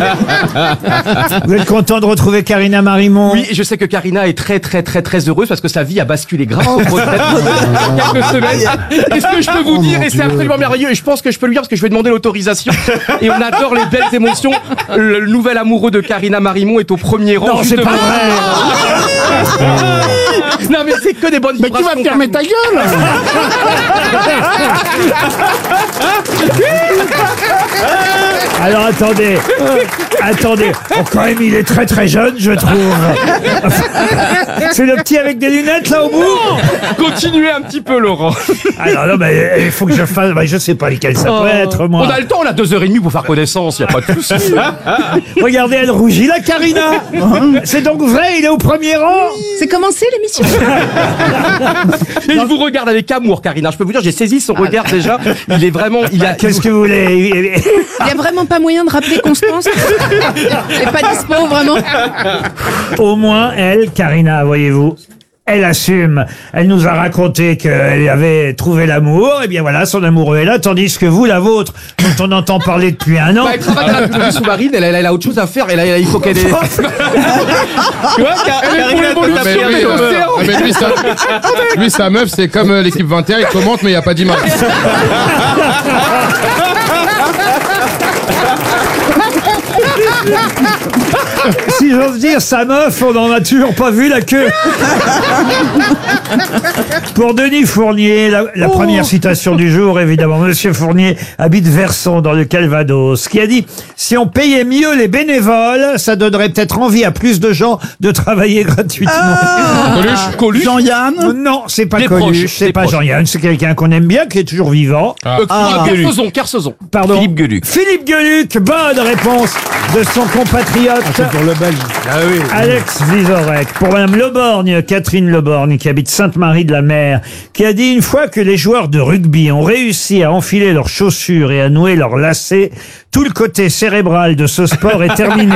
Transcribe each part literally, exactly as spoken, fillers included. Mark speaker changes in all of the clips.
Speaker 1: Vous êtes content de retrouver Karina Marimont?
Speaker 2: Oui, et je sais que Karina est très très très très heureuse parce que sa vie a basculé grâce aux retraites il y a quelques semaines. Et ce que je peux vous
Speaker 3: Oh,
Speaker 2: dire,
Speaker 3: mon
Speaker 2: et c'est
Speaker 3: Dieu.
Speaker 2: absolument merveilleux, et je pense que je peux le dire parce que je vais demander l'autorisation, et on adore les belles émotions, le nouvel amoureux de Karina Marimont est au premier rang.
Speaker 1: Non, c'est
Speaker 2: juste
Speaker 1: pas
Speaker 2: devant.
Speaker 1: vrai.
Speaker 2: Non mais c'est que des bonnes
Speaker 3: Mais tu vas
Speaker 2: vibrations.
Speaker 3: fermer ta gueule.
Speaker 1: Alors attendez, attendez. Oh, quand même, il est très très jeune, je trouve. C'est le petit avec des lunettes là au bout.
Speaker 2: Continuez un petit peu, Laurent.
Speaker 1: Alors non, mais il faut que je fasse. Bah, je sais pas lesquels ça peut être, moi.
Speaker 2: On a le temps, on a deux heures et demie pour faire connaissance, il y a pas de souci.
Speaker 1: Regardez, elle rougit, la Karina. C'est donc vrai, il est au premier rang.
Speaker 4: C'est commencé l'émission.
Speaker 2: Et il vous regarde avec amour, Karina. Je peux vous dire, j'ai saisi son regard déjà. Il est vraiment, il a.
Speaker 1: Qu'est-ce que vous voulez?
Speaker 4: Il y a vraiment pas moyen de rappeler Constance. Elle est pas dispo, vraiment.
Speaker 1: Au moins, elle, Karina, voyez-vous, elle assume. Elle nous a raconté qu'elle avait trouvé l'amour. Et bien voilà, son amoureux est là. Tandis que vous, la vôtre, dont on entend parler depuis un an.
Speaker 2: Bah, elle travaille dans la plomberie sous-marine, elle, a- elle a autre chose à faire, elle a, il faut qu'elle ait... Tu vois, Car- elle est pour l'évolution
Speaker 5: Mais lui,
Speaker 2: de
Speaker 5: euh,
Speaker 2: l'océan.
Speaker 5: ah, mais lui, sa, lui, sa meuf, c'est comme euh, l'équipe vingt et un, il commente, mais il n'y a pas d'image.
Speaker 1: Si j'ose dire, sa meuf, on n'en a toujours pas vu la queue. Pour Denis Fournier, la, la première citation du jour, évidemment. Monsieur Fournier habite Verson, dans le Calvados, qui a dit « Si on payait mieux les bénévoles, ça donnerait peut-être envie à plus de gens de travailler gratuitement.
Speaker 5: Coluche
Speaker 2: Coluche.
Speaker 3: Jean-Yann.
Speaker 1: Non, c'est pas
Speaker 2: Les proches,
Speaker 1: Coluche, c'est
Speaker 2: les
Speaker 1: pas
Speaker 2: proches.
Speaker 1: Jean-Yann, c'est quelqu'un qu'on aime bien, qui est toujours vivant.
Speaker 5: Ah.
Speaker 2: Euh, Kersozon, Kersozon.
Speaker 1: Pardon.
Speaker 2: Philippe Gueluc.
Speaker 1: Philippe Gueluc, bonne réponse de son compatriote.
Speaker 3: Pour le Belge.
Speaker 2: Ah oui.
Speaker 1: Alex Vizorek, pour Madame Leborgne, Catherine Leborgne, qui habite Sainte-Marie-de-la-Mer, qui a dit une fois que les joueurs de rugby ont réussi à enfiler leurs chaussures et à nouer leurs lacets, tout le côté cérébral de ce sport est terminé.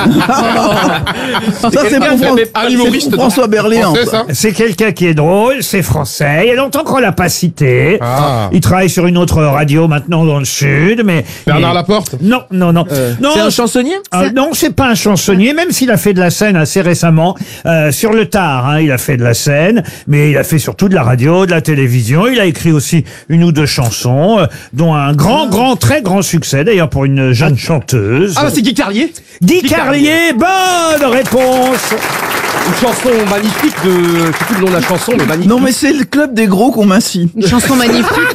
Speaker 3: Ça, c'est pour, Fran-
Speaker 2: Un
Speaker 3: c'est
Speaker 2: humoriste
Speaker 3: pour François Berléand.
Speaker 5: C'est ça.
Speaker 1: C'est quelqu'un qui est drôle, c'est français, il y a longtemps qu'on l'a pas cité.
Speaker 5: Ah.
Speaker 1: Il travaille sur une autre radio maintenant dans le sud, mais...
Speaker 5: Bernard
Speaker 1: mais-
Speaker 5: Laporte.
Speaker 1: Non, non, non. non
Speaker 6: C'est un chansonnier?
Speaker 1: Ah, non, c'est pas un chansonnier, même s'il a fait de la scène assez récemment, euh, sur le tard, hein, il a fait de la scène, mais il a fait surtout de la radio, de la télévision, il a écrit aussi une ou deux chansons, euh, dont un grand, grand, très grand succès, d'ailleurs pour une jeune chanteuse.
Speaker 2: Ah bah c'est Guy Carlier.
Speaker 1: Guy Carlier, bonne réponse.
Speaker 2: Une chanson magnifique de... Je sais plus le nom de la chanson, mais magnifique.
Speaker 3: Non, mais c'est le club des gros qu'on m'assit.
Speaker 4: Une chanson magnifique.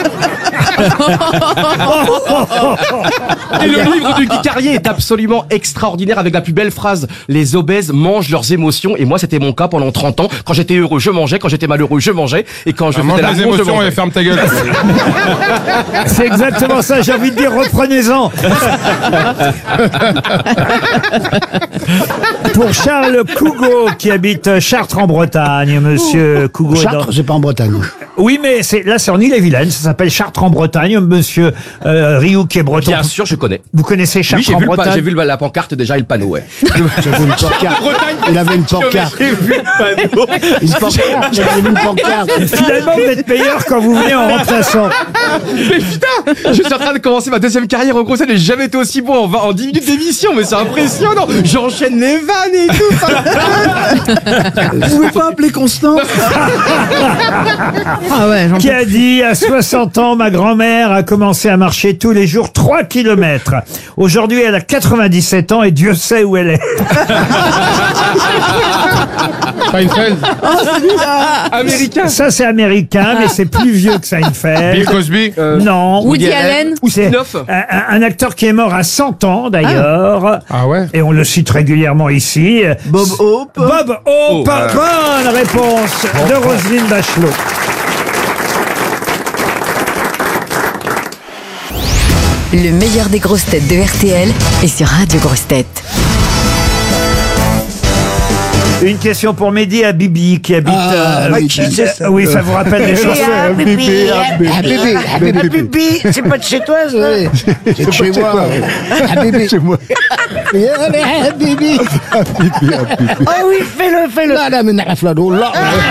Speaker 2: Et le livre de Guy Carlier est absolument extraordinaire avec la plus belle phrase. Les obèses mangent leurs émotions. Et moi, c'était mon cas pendant trente ans. Quand j'étais heureux, je mangeais. Quand j'étais malheureux, je mangeais. Et quand je
Speaker 5: Ah, mange
Speaker 2: faisais
Speaker 5: les
Speaker 2: l'amour, je
Speaker 5: émotions
Speaker 2: mangeais.
Speaker 5: et ferme ta gueule.
Speaker 1: C'est exactement ça, j'ai envie de dire, reprenez-en. Pour Charles Cougo, qui habite Chartres en Bretagne, monsieur Cougo. est dans-
Speaker 3: Chartres, c'est pas en Bretagne.
Speaker 1: Oui, mais c'est là, c'est en Île-et-Vilaine, ça s'appelle Chartres en Bretagne, monsieur euh, Rioux, qui est breton.
Speaker 2: Bien sûr, je connais.
Speaker 1: Vous connaissez
Speaker 2: Oui,
Speaker 1: Chartres
Speaker 2: j'ai
Speaker 1: en
Speaker 2: vu, le pa-
Speaker 1: Bretagne?
Speaker 2: j'ai vu le- la pancarte déjà et le panneau, ouais.
Speaker 3: J'avais une pancarte. Il avait une pancarte.
Speaker 2: J'ai vu le panneau.
Speaker 3: Une pancarte. J'avais une pancarte.
Speaker 1: Finalement, vous êtes meilleur quand vous venez en remplaçant.
Speaker 2: Mais putain, je suis en train de commencer ma deuxième carrière en gros, ça n'a jamais été aussi bon en, vingt en dix minutes d'émission, mais c'est impressionnant. J'enchaîne les vannes et tout.
Speaker 3: Vous pouvez pas appeler Constance?
Speaker 4: Ah ouais, j'en
Speaker 1: Qui
Speaker 4: peux
Speaker 1: a dit, à soixante ans, ma grand-mère a commencé à marcher tous les jours trois kilomètres. Aujourd'hui, elle a quatre-vingt-dix-sept ans et Dieu sait où elle est.
Speaker 5: Seinfeld.
Speaker 2: Américain.
Speaker 1: Ça, c'est américain, mais c'est plus vieux que
Speaker 5: Bill
Speaker 1: Seinfeld.
Speaker 5: Cosby.
Speaker 1: Non.
Speaker 4: Woody Allen.
Speaker 2: Ou
Speaker 1: C'est
Speaker 2: Spinoff.
Speaker 1: un, un- un acteur qui est mort à cent ans, d'ailleurs.
Speaker 5: Ah ouais.
Speaker 1: Et on le cite régulièrement ici.
Speaker 3: Bob Hope.
Speaker 1: Bob Hope. Bonne réponse de Roselyne Bachelot.
Speaker 7: Le meilleur des grosses têtes de R T L est sur Radio Grosses Têtes.
Speaker 1: Une question pour Mehdi Habibi qui habite.
Speaker 3: Ah, oui, qui c'est ça?
Speaker 1: oui, ça vous rappelle des chansons.
Speaker 3: Habibi, Habibi, Habibi.
Speaker 1: Habibi, c'est pas de chez toi, ça?
Speaker 3: C'est de chez moi. Habibi. Allez, Habibi.
Speaker 6: Oh oui, fais-le, fais-le.
Speaker 3: Là, là, mais n'arrête là, là.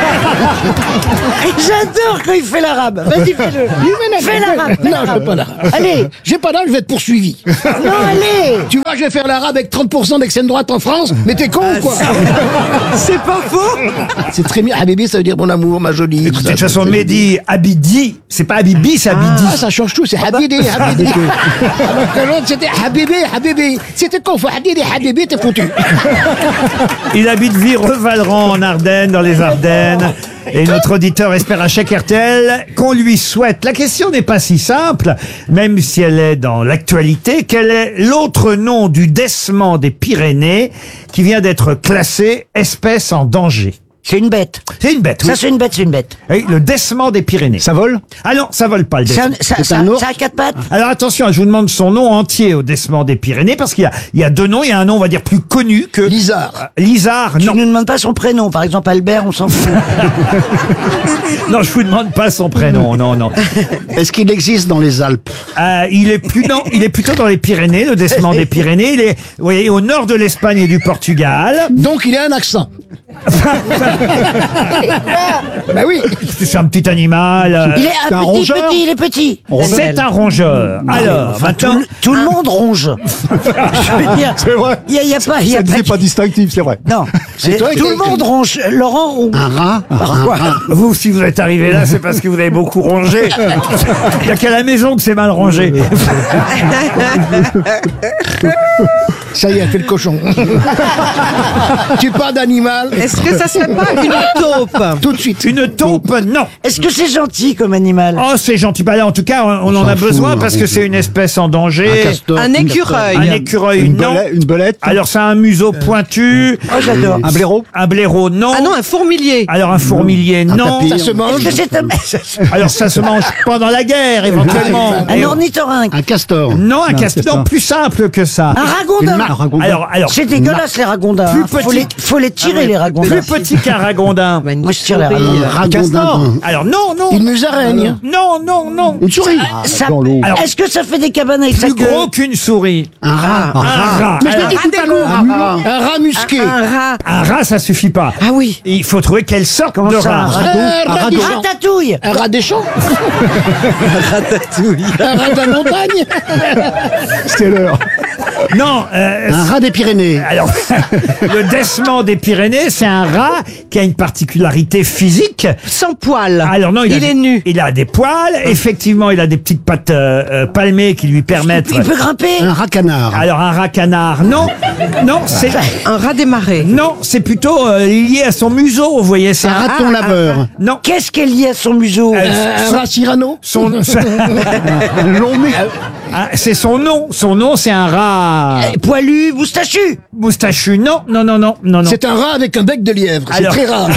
Speaker 6: J'adore quand il fait l'arabe. Vas-y, fais-le. Fais l'arabe. fais
Speaker 3: Non, je
Speaker 6: l'arabe.
Speaker 3: fais pas l'arabe.
Speaker 6: Allez.
Speaker 3: J'ai pas d'âge, je vais être poursuivi.
Speaker 6: Non, allez.
Speaker 3: Tu vois, je vais faire l'arabe avec trente pour cent d'extrême droite en France, mais t'es con ou quoi?
Speaker 6: C'est pas faux.
Speaker 3: C'est très bien. Habibi, ça veut dire mon amour, ma jolie.
Speaker 1: Écoutez, de toute façon, Mehdi, Abidi, c'est pas Habibi, c'est Abidi.
Speaker 3: Ah, ça change tout, c'est Habibi, Habibi. Alors que l'autre, c'était Habibi, Habibi. C'était con, faut Habibi, Habibi, t'es foutu.
Speaker 1: Il habite Virevalran en Ardennes, dans les Ardennes. Et notre auditeur espère un chèque R T L qu'on lui souhaite. La question n'est pas si simple, même si elle est dans l'actualité. Quel est l'autre nom du décement des Pyrénées qui vient d'être classé espèce en danger?
Speaker 6: C'est une bête.
Speaker 1: C'est une bête, oui.
Speaker 6: Ça, c'est une bête, c'est une bête.
Speaker 1: Oui, le décement des Pyrénées.
Speaker 3: Ça vole?
Speaker 1: Ah non, ça vole pas le
Speaker 6: C'est
Speaker 1: décement.
Speaker 6: un, ça,
Speaker 3: C'est
Speaker 6: ça,
Speaker 3: un ours
Speaker 6: ça a quatre pattes.
Speaker 1: Alors attention, je vous demande son nom entier au décement des Pyrénées, parce qu'il y a, il y a deux noms. Il y a un nom, on va dire, plus connu que...
Speaker 3: Lizard.
Speaker 1: Lizard,
Speaker 6: Tu
Speaker 1: non.
Speaker 6: ne demandes pas son prénom. Par exemple, Albert, on s'en fout.
Speaker 1: Non, je vous demande pas son prénom, non, non.
Speaker 3: Est-ce qu'il existe dans les Alpes?
Speaker 1: Euh, il est plus, non, il est plutôt dans les Pyrénées, le décement des Pyrénées. Il est, vous voyez, au nord de l'Espagne et du Portugal.
Speaker 3: Donc il a un accent. Bah oui.
Speaker 1: C'est un petit animal. euh,
Speaker 6: Il est
Speaker 3: C'est un
Speaker 6: un petit,
Speaker 3: rongeur
Speaker 6: petit, il est petit.
Speaker 1: C'est un rongeur. Alors,
Speaker 6: Enfin,
Speaker 1: maintenant,
Speaker 6: tout, tout le monde ronge. Je veux dire,
Speaker 3: C'est vrai.
Speaker 6: il y a, il y a pas, il y a pas.
Speaker 3: pas distinctif, c'est vrai.
Speaker 6: Non, c'est
Speaker 3: toi
Speaker 6: tout
Speaker 3: qui-
Speaker 6: le monde ronge. Laurent ronge.
Speaker 3: Un rat?
Speaker 1: vous, si vous êtes arrivé là, c'est parce que vous avez beaucoup rongé. Il y a qu'à la maison que c'est mal rangé.
Speaker 3: Ça y est, fait le cochon. Tu parles d'animal?
Speaker 8: Est-ce que ça serait pas une taupe?
Speaker 3: Tout de suite.
Speaker 1: Une taupe, non.
Speaker 6: Est-ce que c'est gentil comme animal?
Speaker 1: Oh, c'est gentil. Bah là, en tout cas, on, on en
Speaker 3: s'en
Speaker 1: a
Speaker 3: fout,
Speaker 1: besoin
Speaker 3: hein,
Speaker 1: parce que c'est une espèce en danger.
Speaker 3: Un castor.
Speaker 8: Un écureuil.
Speaker 1: Un écureuil, non.
Speaker 3: Une belette?
Speaker 1: Alors, ça a un museau pointu.
Speaker 6: Oh, j'adore.
Speaker 3: Un blaireau?
Speaker 1: Un blaireau, non.
Speaker 8: Ah non, un fourmilier.
Speaker 1: Alors, un fourmilier, non.
Speaker 3: tapir. Ça se
Speaker 6: Est-ce
Speaker 3: mange?
Speaker 6: que c'est un,
Speaker 1: Alors, ça se mange pendant la guerre, éventuellement.
Speaker 6: un
Speaker 1: Et-
Speaker 6: ornithorynque?
Speaker 3: Un castor?
Speaker 1: Non, un castor, plus simple que ça.
Speaker 6: Un ragondin?
Speaker 1: Alors, alors,
Speaker 6: C'est dégueulasse, les ragondins.
Speaker 1: Plus
Speaker 6: hein. Faut
Speaker 1: petit.
Speaker 6: les, faut les tirer, les ragondins.
Speaker 1: plus petit qu'un ragondin.
Speaker 6: Moi, je tire les
Speaker 3: Un
Speaker 6: ragondins.
Speaker 3: castor?
Speaker 1: Alors, non, non.
Speaker 3: Une musaraigne?
Speaker 1: Non, non, non.
Speaker 3: Une souris?
Speaker 6: Ça-
Speaker 1: Alors-
Speaker 6: Est-ce que ça fait des cabanes avec sa
Speaker 1: Plus
Speaker 6: queue?
Speaker 1: gros qu'une souris.
Speaker 3: Un rat?
Speaker 1: Un rat.
Speaker 3: Mais je l'ai
Speaker 1: Alors,
Speaker 3: dit tout à l'heure. Un rat musqué?
Speaker 8: Un rat.
Speaker 1: un rat, ça suffit pas.
Speaker 8: Ah oui.
Speaker 1: Il faut trouver quelle sorte
Speaker 6: Comment
Speaker 1: de
Speaker 6: ça, un
Speaker 1: rat.
Speaker 6: rat
Speaker 3: Un rat des champs?
Speaker 6: Ratatouille.
Speaker 3: Un rat des champs? Un rat de la montagne? C'est l'heure.
Speaker 1: Non, euh,
Speaker 3: Un rat des Pyrénées?
Speaker 1: alors, le décement des Pyrénées, c'est un rat qui a une particularité physique.
Speaker 8: Sans poils.
Speaker 1: Alors non, il, a
Speaker 8: il
Speaker 1: des-
Speaker 8: est nu.
Speaker 1: Il a des poils. Effectivement, il a des petites pattes euh, euh, palmées qui lui permettent.
Speaker 6: Il peut grimper.
Speaker 3: Un rat canard?
Speaker 1: Alors un rat canard, non, non, c'est
Speaker 8: Un rat des marais.
Speaker 1: non, c'est plutôt euh, lié à son museau. Vous voyez, c'est
Speaker 3: Un
Speaker 1: un
Speaker 3: raton laveur?
Speaker 1: non.
Speaker 6: Qu'est-ce qu'elle lié à son museau?
Speaker 1: Euh,
Speaker 3: Un rat Cyrano?
Speaker 1: Son,
Speaker 3: Un long nez?
Speaker 1: Ah, c'est son nom. Son nom, c'est un rat
Speaker 6: Eh, Poilu, moustachu.
Speaker 1: moustachu. Non, non, non, non, non, non.
Speaker 3: C'est un rat avec un bec de lièvre. C'est
Speaker 1: Alors-
Speaker 3: très rare.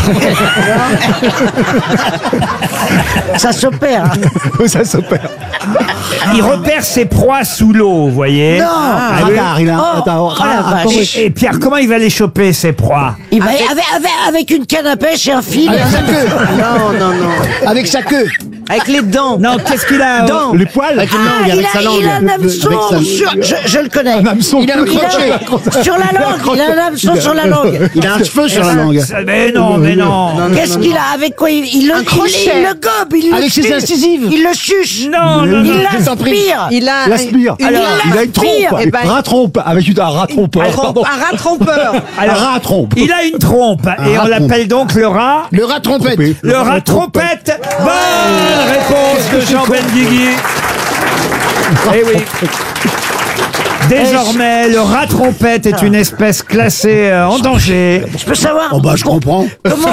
Speaker 6: Ça s'opère.
Speaker 3: Ça s'opère.
Speaker 1: Il repère ses proies sous l'eau, vous voyez.
Speaker 6: Non.
Speaker 1: Ah oui.
Speaker 3: il a
Speaker 6: Oh, oh la vache.
Speaker 1: Et Pierre, comment il va les choper, ses proies?
Speaker 6: Il va, avec, avec, avec une canne à pêche et un fil.
Speaker 3: Avec sa queue.
Speaker 8: Non, non, non.
Speaker 3: Avec sa queue.
Speaker 8: Avec les dents.
Speaker 1: Non, qu'est-ce qu'il a?
Speaker 8: Dents.
Speaker 3: Les poils. Avec une
Speaker 6: Ah,
Speaker 3: langue,
Speaker 6: il,
Speaker 3: avec
Speaker 6: a,
Speaker 3: sa langue.
Speaker 6: il a un hameçon
Speaker 3: Avec sa-
Speaker 6: sur, je, je le connais.
Speaker 3: Un hameçon.
Speaker 6: Il a,
Speaker 3: Il a-
Speaker 6: il a- sur la langue. Il a un hameçon sur la langue.
Speaker 3: Il a un cheveu sur la langue.
Speaker 1: Mais non, mais non.
Speaker 6: Qu'est-ce qu'il a? Avec quoi il, il, le,
Speaker 8: Un
Speaker 6: il,
Speaker 8: crochet.
Speaker 6: il le gobe. Il
Speaker 3: Avec
Speaker 6: le
Speaker 3: ses
Speaker 6: suce.
Speaker 3: incisives.
Speaker 6: Il le chuche.
Speaker 1: Non, non,
Speaker 6: Il
Speaker 1: non.
Speaker 6: l'aspire.
Speaker 8: Il a
Speaker 3: L'aspire.
Speaker 8: une-
Speaker 6: Alors,
Speaker 3: Il a une trompe.
Speaker 8: Eh ben-
Speaker 3: Rat trompe. Avec une- un rat trompeur.
Speaker 8: un
Speaker 3: Pardon.
Speaker 8: rat trompeur.
Speaker 3: Un rat à trompe.
Speaker 1: Il a une trompe et
Speaker 3: rat
Speaker 1: on l'appelle donc le rat.
Speaker 3: Le rat trompette.
Speaker 1: Le rat trompette. Bonne réponse de Jean Benguigui. Eh oui. Désormais, le rat trompette est une espèce classée euh, en danger.
Speaker 6: Je peux savoir
Speaker 3: Oh bah je comprends.
Speaker 6: comment.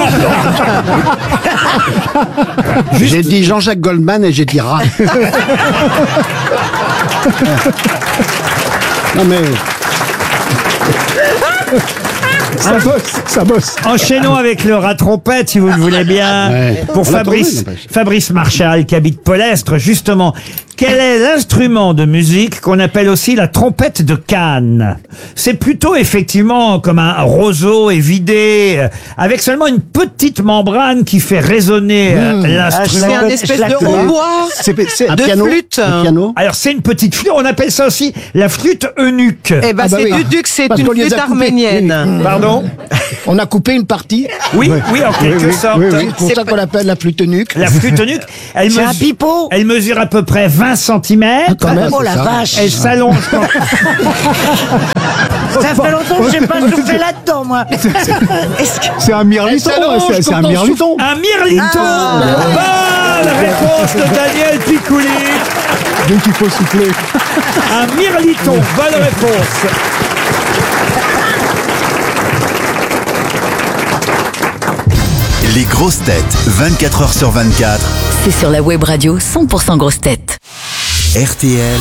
Speaker 3: J'ai dit Jean-Jacques Goldman et j'ai dit rat. Non mais... Ça bosse, ça bosse.
Speaker 1: Enchaînons avec le rat trompette, si vous le voulez bien.
Speaker 3: Ouais.
Speaker 1: Pour
Speaker 3: On l'a
Speaker 1: Fabrice,
Speaker 3: trouvé, n'empêche.
Speaker 1: Fabrice Marchal, qui habite Polestre, justement. Quel est l'instrument de musique qu'on appelle aussi la trompette de Cannes? C'est plutôt effectivement comme un roseau évidé, euh, avec seulement une petite membrane qui fait résonner euh,
Speaker 8: C'est
Speaker 1: l'instrument.
Speaker 8: un espèce de
Speaker 6: connais.
Speaker 8: hautbois,
Speaker 3: C'est
Speaker 8: de flûte.
Speaker 3: Un piano.
Speaker 1: Alors c'est une petite flûte, on appelle ça aussi la flûte eunuque.
Speaker 8: Eh ben,
Speaker 3: Ah bah
Speaker 8: c'est
Speaker 3: oui.
Speaker 8: du duc, c'est
Speaker 3: Parce
Speaker 8: une
Speaker 3: qu'on les a
Speaker 8: flûte
Speaker 3: coupés.
Speaker 8: arménienne.
Speaker 1: Pardon?
Speaker 3: On a coupé une partie.
Speaker 1: Oui, oui, en quelque sorte.
Speaker 3: C'est pour ça qu'on l'appelle la flûte nuque.
Speaker 1: La flûte eunuque, elle,
Speaker 6: C'est un
Speaker 1: mesu-
Speaker 6: pipeau.
Speaker 1: elle mesure à peu près vingt centimètres.
Speaker 3: Quand même,
Speaker 6: Oh
Speaker 3: c'est
Speaker 6: la
Speaker 3: ça.
Speaker 6: vache.
Speaker 1: Elle s'allonge quand...
Speaker 6: Ça fait longtemps que j'ai pas soufflé là-dedans, moi. Est-ce que...
Speaker 3: C'est un mirliton. C'est c'est un mirliton.
Speaker 1: Un mirliton. Bonne réponse de Daniel Picouli.
Speaker 3: Donc il faut souffler.
Speaker 1: Un mirliton. Bonne réponse.
Speaker 9: Les grosses têtes, vingt-quatre heures sur vingt-quatre,
Speaker 7: C'est sur la web radio cent pour cent grosses têtes.
Speaker 9: R T L.